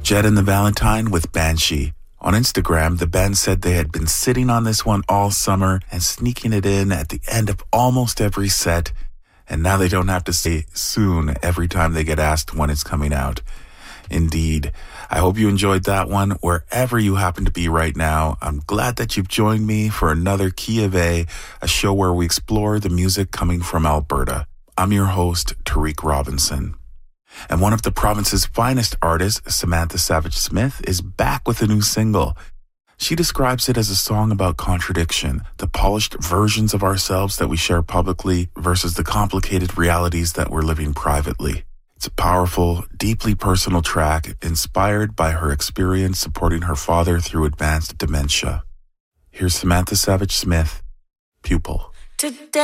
Jed and the Valentine with Banshee. On Instagram, the band said they had been sitting on this one all summer and sneaking it in at the end of almost every set, and now they don't have to say soon every time they get asked when it's coming out. Indeed. I hope you enjoyed that one wherever you happen to be right now. I'm glad that you've joined me for another Key of A show where we explore the music coming from Alberta. I'm your host, Tariq Robinson. And one of the province's finest artists, Samantha Savage Smith, is back with a new single. She describes it as a song about contradiction, the polished versions of ourselves that we share publicly versus the complicated realities that we're living privately. It's a powerful, deeply personal track inspired by her experience supporting her father through advanced dementia. Here's Samantha Savage Smith, Pupil. Today